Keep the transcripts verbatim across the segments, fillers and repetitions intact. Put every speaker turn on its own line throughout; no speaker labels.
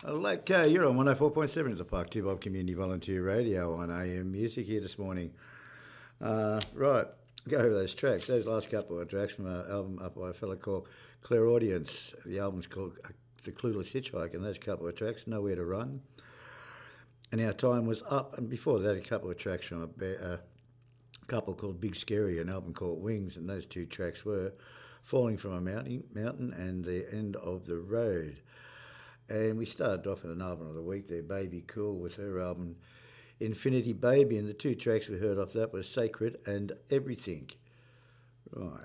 Okay, you're on one oh four point seven at the Park two Bob Community Volunteer Radio on A M Music here this morning. Uh, right, go over those tracks. Those last couple of tracks from an album up by a fella called Clairaudience. The album's called uh, The Clueless Hitchhiker, and those couple of tracks, Nowhere to Run. And Our Time Was Up, and before that a couple of tracks from a, ba- a couple called Big Scary, an album called Wings, and those two tracks were Falling from a Mountain, mountain and The End of the Road. And we started off with an album of the week there, Baby Cool, with her album Infinity Baby, and the two tracks we heard off that were Sacred and Everything. Right.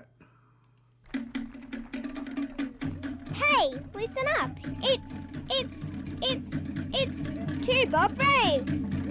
Hey, listen up. It's, it's, it's, it's two Bob Braves.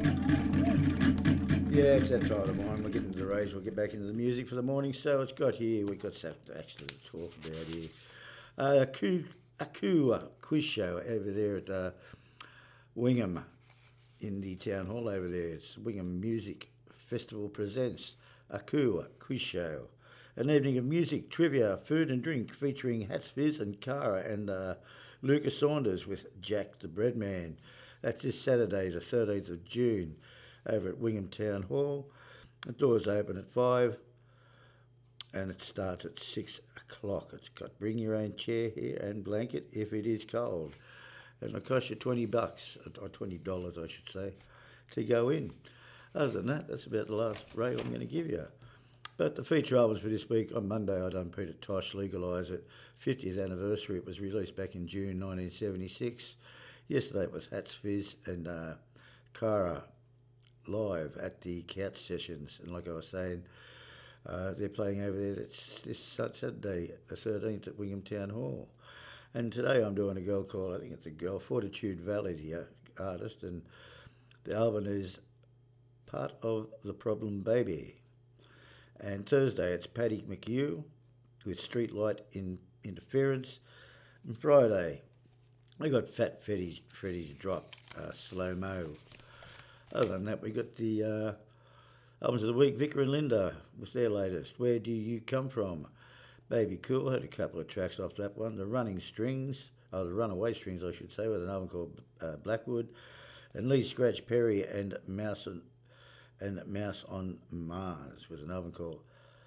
Yeah, it's that time of the morning. We'll get into the raves, we'll get back into the music for the morning. So it's got here, we've got something actually to talk about here. Uh, Aku, Aku quiz show over there at uh, Wingham in the town hall over there. It's Wingham Music Festival presents Aku quiz show. An evening of music, trivia, food and drink featuring Hats Fizz and Cara and uh, Lucas Saunders with Jack the Breadman. That's this Saturday, the thirteenth of June, over at Wingham Town Hall. The doors open at five and it starts at six o'clock. It's got bring your own chair here and blanket if it is cold. And it'll cost you twenty bucks, or twenty dollars I should say, to go in. Other than that, that's about the last rate I'm going to give you. But the feature albums for this week, on Monday I done Peter Tosh Legalise It, fiftieth anniversary. It was released back in June nineteen seventy-six. Yesterday it was Hats Fizz and uh, Cara live at the Couch Sessions. And like I was saying, uh, they're playing over there it's this Saturday, the thirteenth at Wingham Town Hall. And today I'm doing a girl called, I think it's a girl, Fortitude Valley, the artist, and the album is Part of the Problem Baby. And Thursday it's Paddy McHugh with Streetlight in Interference. And Friday we got Fat Freddy's, Freddy's Drop, uh, Slow Mo. Other than that, we got the uh, albums of the week. Vicar and Linda was their latest. Where Do You Come From? Baby Cool had a couple of tracks off that one. The Running Strings, oh, the Runaway Strings, I should say, with an album called uh, Blackwood. And Lee Scratch Perry and Mouse and, and Mouse on Mars with an album called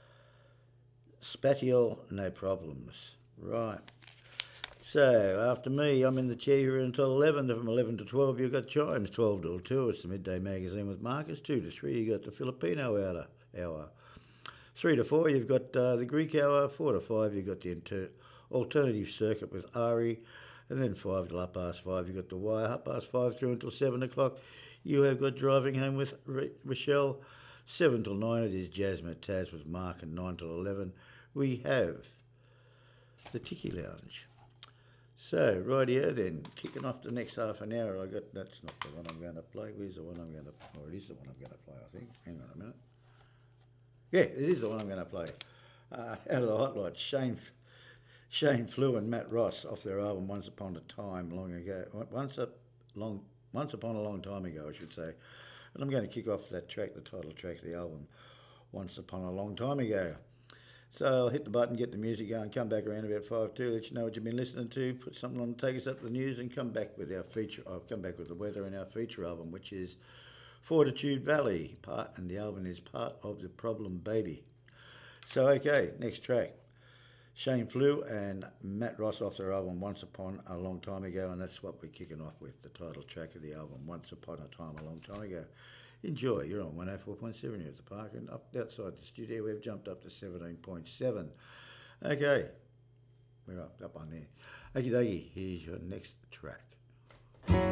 Spatial No Problems. Right. So, after me, I'm in the chair here until eleven. From eleven to twelve, you've got Chimes. twelve to two, it's the Midday Magazine with Marcus. two to three, you've got the Filipino hour. hour. three to four, you've got uh, the Greek hour. four to five, you've got the inter- alternative circuit with Ari. And then five till half past five, you've got the Wire. Half past five through until seven o'clock, you have got Driving Home with R- Rochelle. seven till nine, it is Jasmine Taz with Mark. And nine till eleven, we have the Tiki Lounge. So, rightio then, kicking off the next half an hour, I got, that's not the one I'm going to play. Where's the one I'm going to, or it is the one I'm going to play, I think. Hang on a minute. Yeah, it is the one I'm going to play. Uh, out of the Hotlights, Shane, Shane Flew and Matt Ross off their album Once Upon a Time long ago. Once a long, Once Upon a Long Time Ago, I should say. And I'm going to kick off that track, the title track of the album, Once Upon a Long Time Ago. So I'll hit the button, get the music going, come back around about five two, let you know what you've been listening to, put something on, take us up to the news, and come back with our feature. I'll come back with the weather and our feature album, which is Fortitude Valley, part, and the album is Part of the Problem Baby. So okay, next track, Shane Flew and Matt Ross off their album Once Upon a Long Time Ago, and that's what we're kicking off with, the title track of the album, Once Upon a Time a Long Time Ago. Enjoy. You're on one oh four point seven here at the park, and up outside the studio we've jumped up to seventeen point seven. Okay, we're up, up on there. Okie dokie, here's your next track.